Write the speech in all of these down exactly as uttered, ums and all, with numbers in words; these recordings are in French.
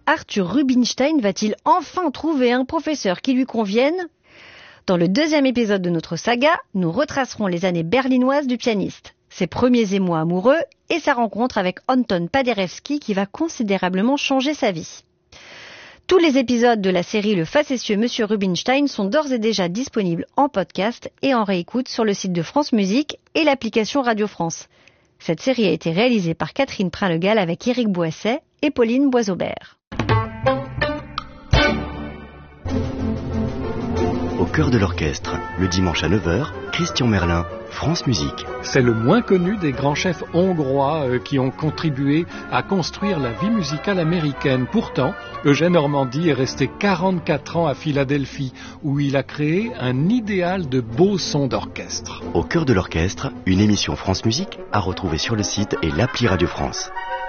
Arthur Rubinstein va-t-il enfin trouver un professeur qui lui convienne ? Dans le deuxième épisode de notre saga, nous retracerons les années berlinoises du pianiste, ses premiers émois amoureux et sa rencontre avec Anton Paderewski qui va considérablement changer sa vie. Tous les épisodes de la série Le facétieux Monsieur Rubinstein sont d'ores et déjà disponibles en podcast et en réécoute sur le site de France Musique et l'application Radio France. Cette série a été réalisée par Catherine Prin-Legal avec Éric Boisset et Pauline Boisaubert. Au cœur de l'orchestre, le dimanche à neuf heures, Christian Merlin, France Musique. C'est le moins connu des grands chefs hongrois euh, qui ont contribué à construire la vie musicale américaine. Pourtant, Eugène Ormandy est resté quarante-quatre ans à Philadelphie, où il a créé un idéal de beaux sons d'orchestre. Au cœur de l'orchestre, une émission France Musique à retrouver sur le site et l'appli Radio France.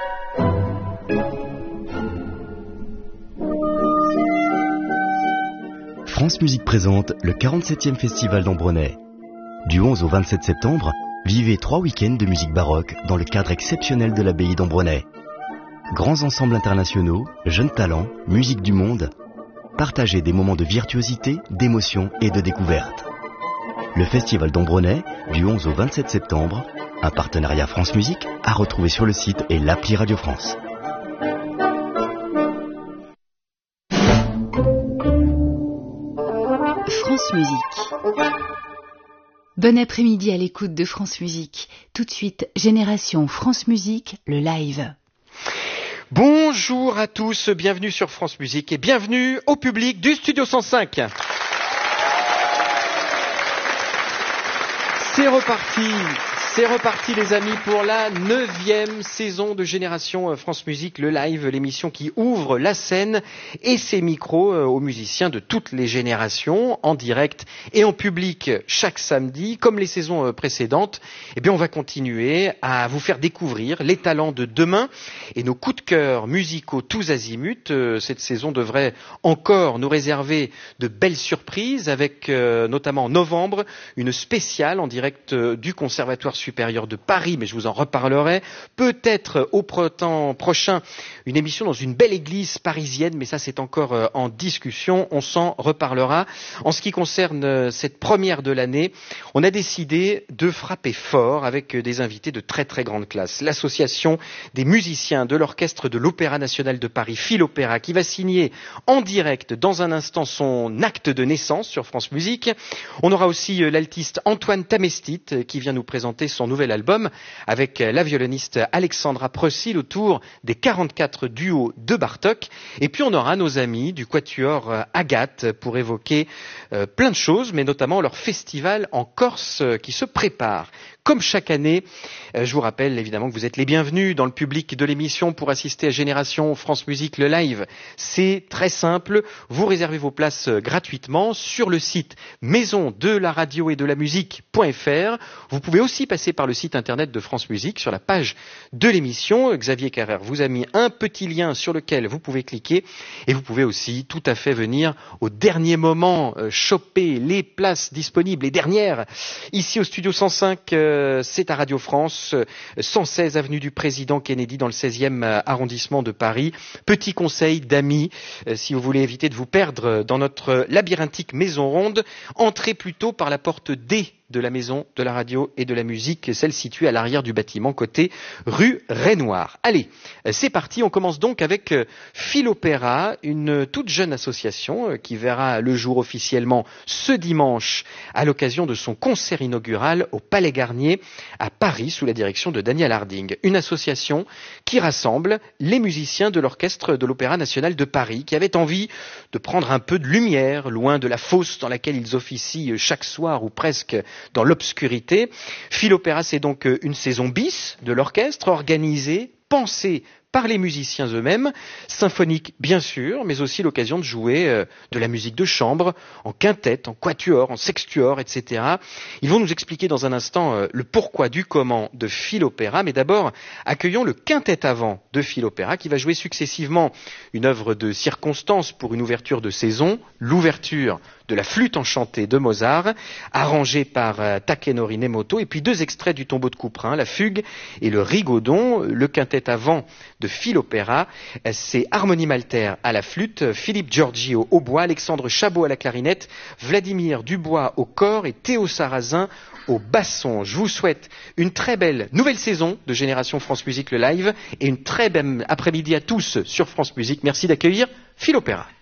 France Musique présente le quarante-septième Festival d'Ambronay. Du onze au vingt-sept septembre, vivez trois week-ends de musique baroque dans le cadre exceptionnel de l'abbaye d'Ambronay. Grands ensembles internationaux, jeunes talents, musique du monde, partagez des moments de virtuosité, d'émotion et de découverte. Le Festival d'Ambronay, du onze au vingt-sept septembre, un partenariat France Musique à retrouver sur le site et l'appli Radio France. France Musique. Bon après-midi à l'écoute de France Musique. Tout de suite, Génération France Musique, le live. Bonjour à tous, bienvenue sur France Musique et bienvenue au public du Studio cent cinq. C'est reparti, c'est reparti les amis pour la neuvième saison de Génération France Musique, le live, l'émission qui ouvre la scène et ses micros aux musiciens de toutes les générations, en direct et en public chaque samedi. Comme les saisons précédentes, eh bien on va continuer à vous faire découvrir les talents de demain et nos coups de cœur musicaux tous azimuts. Cette saison devrait encore nous réserver de belles surprises avec euh, notamment en novembre une spéciale en direct du Conservatoire supérieur de Paris, mais je vous en reparlerai. Peut-être au printemps prochain, une émission dans une belle église parisienne, mais ça c'est encore en discussion, on s'en reparlera. En ce qui concerne cette première de l'année, on a décidé de frapper fort avec des invités de très très grande classe. L'association des musiciens de l'Orchestre de l'Opéra National de Paris, Philopéra, qui va signer en direct dans un instant son acte de naissance sur France Musique. On aura aussi l'altiste Antoine Tamestit qui vient nous présenter son nouvel album avec la violoniste Alexandra Preusil autour des quarante-quatre duos de Bartók. Et puis on aura nos amis du quatuor Agathe pour évoquer euh, plein de choses, mais notamment leur festival en Corse euh, qui se prépare. Comme chaque année, euh, je vous rappelle évidemment que vous êtes les bienvenus dans le public de l'émission pour assister à Génération France Musique, le live. C'est très simple, vous réservez vos places euh, gratuitement sur le site maison de la radio et de la musique point f r. Vous pouvez aussi passer par le site internet de France Musique sur la page de l'émission. Xavier Carrère vous a mis un petit lien sur lequel vous pouvez cliquer et vous pouvez aussi tout à fait venir au dernier moment euh, choper les places disponibles, les dernières, ici au Studio cent cinq. Euh, C'est à Radio France, cent seize avenue du Président Kennedy dans le seizième arrondissement de Paris. Petit conseil d'amis, si vous voulez éviter de vous perdre dans notre labyrinthique maison ronde, entrez plutôt par la porte D de la maison de la radio et de la musique, celle située à l'arrière du bâtiment, côté rue Renoir. Allez, c'est parti, on commence donc avec Philopéra, une toute jeune association qui verra le jour officiellement ce dimanche à l'occasion de son concert inaugural au Palais Garnier à Paris sous la direction de Daniel Harding. Une association qui rassemble les musiciens de l'Orchestre de l'Opéra National de Paris qui avaient envie de prendre un peu de lumière loin de la fosse dans laquelle ils officient chaque soir ou presque dans l'obscurité. Philopéra, c'est donc une saison bis de l'orchestre, organisée, pensée par les musiciens eux-mêmes, symphonique bien sûr, mais aussi l'occasion de jouer euh, de la musique de chambre, en quintette, en quatuor, en sextuor, et cetera. Ils vont nous expliquer dans un instant euh, le pourquoi du comment de Philopéra, mais d'abord accueillons le quintet avant de Philopéra qui va jouer successivement une œuvre de circonstance pour une ouverture de saison, l'ouverture de la flûte enchantée de Mozart, arrangée par euh, Takenori Nemoto, et puis deux extraits du tombeau de Couperin, la fugue et le rigodon, le quintet avant de de Phil Opéra. C'est Harmonie Malter à la flûte, Philippe Giorgio au bois, Alexandre Chabot à la clarinette, Vladimir Dubois au cor et Théo Sarrazin au basson. Je vous souhaite une très belle nouvelle saison de Génération France Musique le live et une très belle après-midi à tous sur France Musique. Merci d'accueillir Phil Opéra.